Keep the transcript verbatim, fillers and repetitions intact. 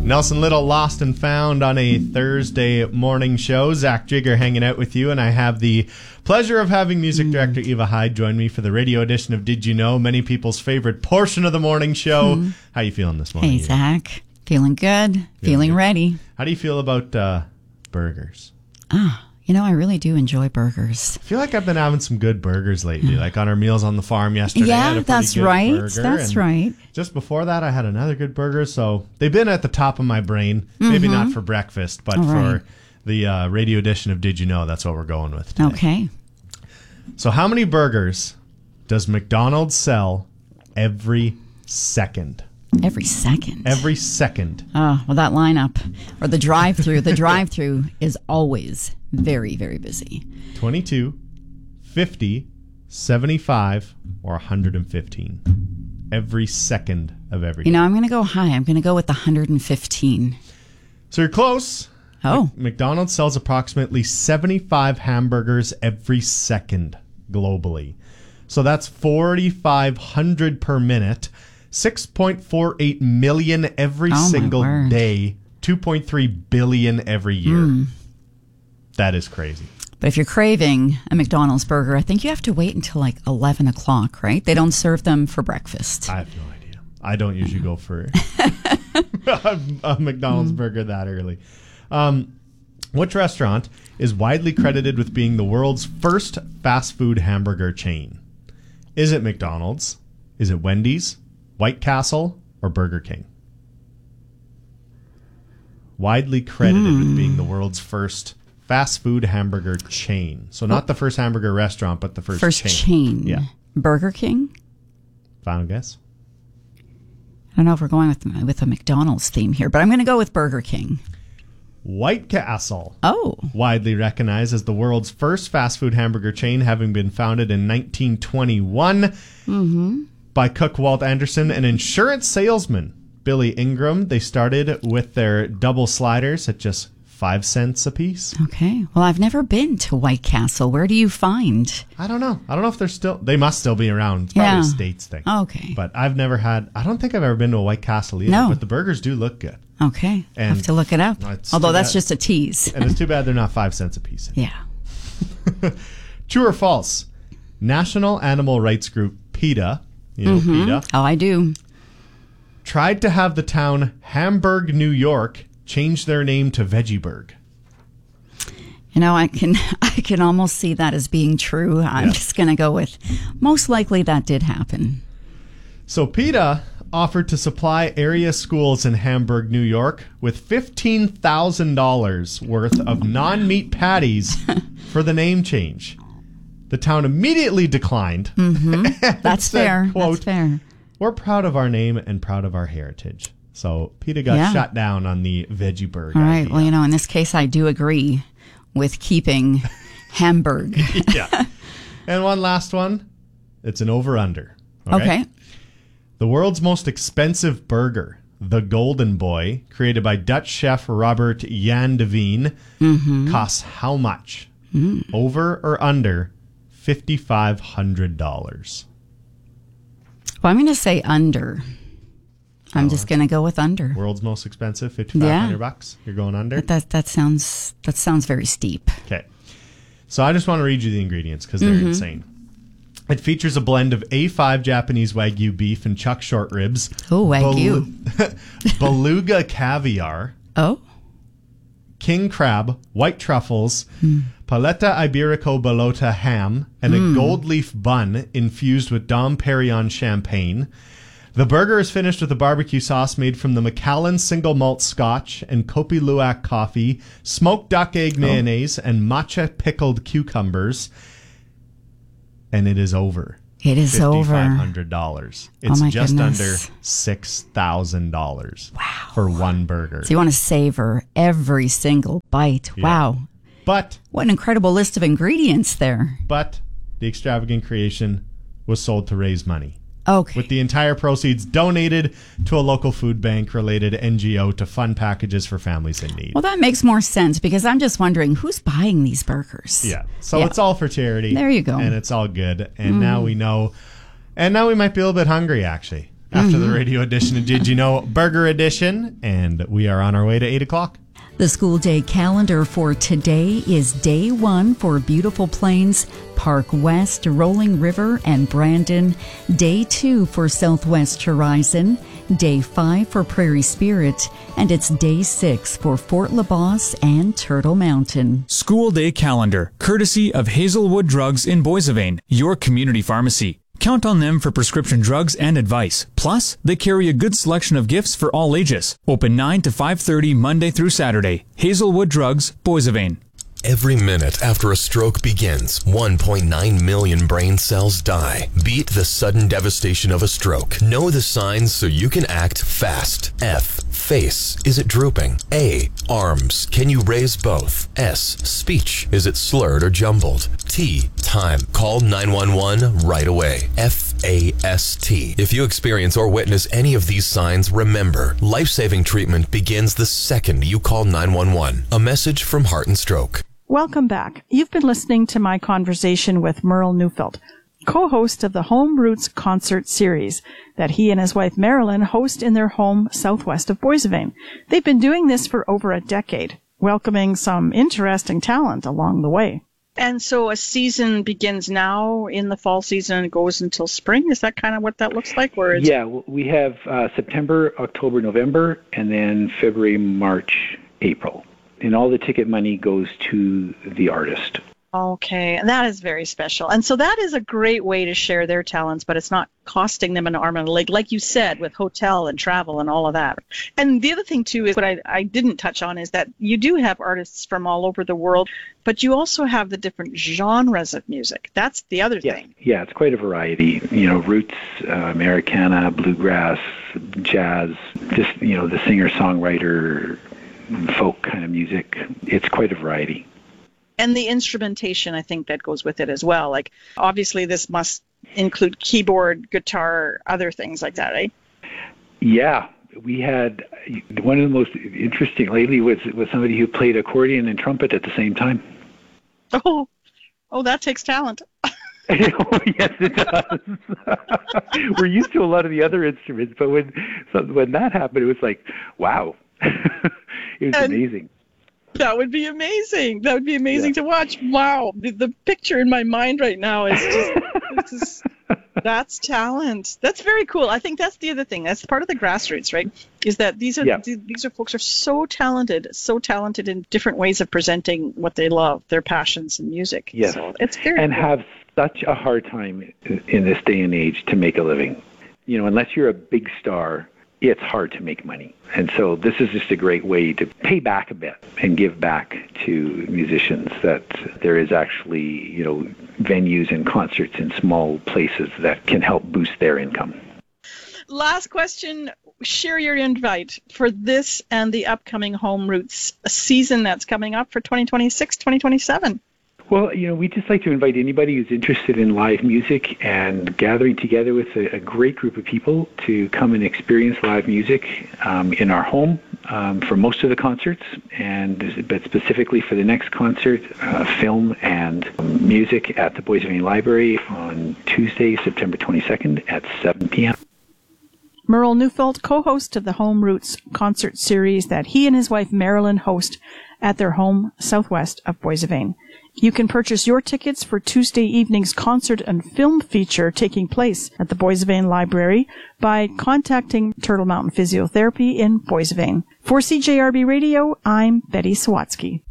Nelson Little, Lost and Found on a Thursday morning show. Zach Jigger hanging out with you, and I have the pleasure of having music mm. director Eva Hyde join me for the radio edition of Did You Know? Many people's favorite portion of the morning show. Mm. How you feeling this morning? Hey, Zach. Feeling good. Feeling, feeling good. ready. How do you feel about uh, burgers? Ah. You know, I really do enjoy burgers. I feel like I've been having some good burgers lately, like on our Meals on the Farm yesterday. Yeah, I had a that's good right. burger, That's right. Just before that, I had another good burger. So they've been at the top of my brain. Mm-hmm. Maybe not for breakfast, but All for right. the uh, radio edition of Did You Know? That's what we're going with today. Okay. So how many burgers does McDonald's sell every second? Every second. Every second. Oh, well, that lineup or the drive-through. The drive-through is always very, very busy. twenty-two, fifty, seventy-five, or one hundred fifteen. Every second of every. You know, I'm going to go high. I'm going to go with the one hundred fifteen. So you're close. Oh. McDonald's sells approximately seventy-five hamburgers every second globally. So that's forty-five hundred per minute. six point four eight million every oh single day, two point three billion every year. Mm. That is crazy. But if you're craving a McDonald's burger, I think you have to wait until like eleven o'clock, right? They don't serve them for breakfast. I have no idea. I don't usually go for a, a McDonald's mm. burger that early. Um, which restaurant is widely credited with being the world's first fast food hamburger chain? Is it McDonald's? Is it Wendy's? White Castle or Burger King? Widely credited mm. with being the world's first fast food hamburger chain. So not oh. the first hamburger restaurant, but the first, first chain. chain. Yeah. Burger King? Final guess? I don't know if we're going with, with a McDonald's theme here, but I'm going to go with Burger King. White Castle. Oh. Widely recognized as the world's first fast food hamburger chain, having been founded in nineteen twenty-one. Mm-hmm. By cook Walt Anderson and insurance salesman Billy Ingram. They started with their double sliders at just five cents a piece. Okay. Well, I've never been to White Castle. Where do you find? I don't know. I don't know if they're still... They must still be around. It's probably yeah. a States thing. Okay. But I've never had... I don't think I've ever been to a White Castle either. No. But the burgers do look good. Okay. I have to look it up. Although that's just a tease. And it's too bad they're not five cents a piece. Yeah. True or false? National Animal Rights Group PETA... You know mm-hmm. PETA. Oh, I do. Tried to have the town Hamburg, New York, change their name to Veggieburg. You know, I can I can almost see that as being true. I'm yeah. just going to go with most likely that did happen. So PETA offered to supply area schools in Hamburg, New York, with fifteen thousand dollars worth of non-meat patties for the name change. The town immediately declined. Mm-hmm. That's said, fair. Quote, That's fair. We're proud of our name and proud of our heritage. So PETA got yeah. shut down on the Veggieburg All right. idea. Well, you know, in this case, I do agree with keeping Hamburg. Yeah. And one last one. It's an over-under. Okay? okay. The world's most expensive burger, the Golden Boy, created by Dutch chef Robert Jan de Veen, mm-hmm. costs how much? Mm. Over or under fifty-five hundred dollars. Well, I'm going to say under. I'm oh, just going to go with under. World's most expensive, fifty-five hundred yeah. bucks. You're going under? But that that sounds that sounds very steep. Okay. So I just want to read you the ingredients because they're mm-hmm. insane. It features a blend of A five Japanese Wagyu beef and chuck short ribs. Oh, Wagyu. Bel- beluga caviar. Oh. King crab, white truffles, mm. paleta iberico bellota ham, and mm. a gold leaf bun infused with Dom Perignon champagne. The burger is finished with a barbecue sauce made from the Macallan single malt scotch and Kopi Luwak coffee, smoked duck egg mayonnaise, oh. and matcha pickled cucumbers. And it is over. It is over. fifty-five hundred dollars. It's oh just goodness. under six thousand dollars wow. for one burger. So you want to savor every single bite. Yeah. Wow. But what an incredible list of ingredients there. But the extravagant creation was sold to raise money. Okay. With the entire proceeds donated to a local food bank related N G O to fund packages for families in need. Well, that makes more sense because I'm just wondering who's buying these burgers. Yeah. So yeah. it's all for charity. There you go. And it's all good. And mm. now we know. And now we might be a little bit hungry, actually. after mm-hmm. the radio edition of Did You Know Burger Edition, and we are on our way to eight o'clock. The school day calendar for today is day one for Beautiful Plains, Park West, Rolling River, and Brandon. Day two for Southwest Horizon. Day five for Prairie Spirit. And it's day six for Fort LaBosse and Turtle Mountain. School day calendar, courtesy of Hazelwood Drugs in Boissevain, your community pharmacy. Count on them for prescription drugs and advice. Plus, they carry a good selection of gifts for all ages. Open nine to five thirty Monday through Saturday. Hazelwood Drugs, Boissevain. Every minute after a stroke begins, one point nine million brain cells die. Beat the sudden devastation of a stroke. Know the signs so you can act fast. F. Face. Is it drooping? A. Arms. Can you raise both? S. Speech. Is it slurred or jumbled? T. Time. Call nine one one right away. F A S T. If you experience or witness any of these signs, remember, life-saving treatment begins the second you call nine one one. A message from Heart and Stroke. Welcome back. You've been listening to my conversation with Merle Neufeld, co-host of the Home Roots concert series that he and his wife Marilyn host in their home southwest of Boissevain. They've been doing this for over a decade, welcoming some interesting talent along the way. And so a season begins now in the fall season and goes until spring? Is that kind of what that looks like? Or is yeah, we have uh, September, October, November, and then February, March, April. And all the ticket money goes to the artist. Okay, and that is very special. And so that is a great way to share their talents, but it's not costing them an arm and a leg, like you said, with hotel and travel and all of that. And the other thing, too, is what I, I didn't touch on is that you do have artists from all over the world, but you also have the different genres of music. That's the other yeah. thing. Yeah, it's quite a variety. You know, roots, uh, Americana, bluegrass, jazz, just, you know, the singer-songwriter, folk kind of music. It's quite a variety. And the instrumentation, I think, that goes with it as well. Like, obviously, this must include keyboard, guitar, other things like that, right? Yeah. We had one of the most interesting lately was, was somebody who played accordion and trumpet at the same time. Oh, oh, that takes talent. Oh, yes, it does. We're used to a lot of the other instruments, but when so when that happened, it was like, wow. It was and amazing. That would be amazing. That would be amazing yeah. to watch. Wow. The, the picture in my mind right now is just, this is, that's talent. That's very cool. I think that's the other thing. That's part of the grassroots, right? Is that these are, yeah. these are folks are so talented, so talented in different ways of presenting what they love, their passions in music. Yes. So it's very And cool. have such a hard time in this day and age to make a living. You know, unless you're a big star, it's hard to make money. And so this is just a great way to pay back a bit and give back to musicians, that there is actually, you know, venues and concerts in small places that can help boost their income. Last question. Share your invite for this and the upcoming Home Roots season that's coming up for twenty twenty-six, twenty twenty-seven. Well, you know, we'd just like to invite anybody who's interested in live music and gathering together with a, a great group of people to come and experience live music um, in our home um, for most of the concerts, and but specifically for the next concert, uh, film and um, music at the Boissevain Library on Tuesday, September twenty-second at seven p.m. Merle Neufeld, co-host of the Home Roots concert series that he and his wife Marilyn host at their home southwest of Boissevain. You can purchase your tickets for Tuesday evening's concert and film feature taking place at the Boissevain Library by contacting Turtle Mountain Physiotherapy in Boissevain. For C J R B Radio, I'm Betty Sawatsky.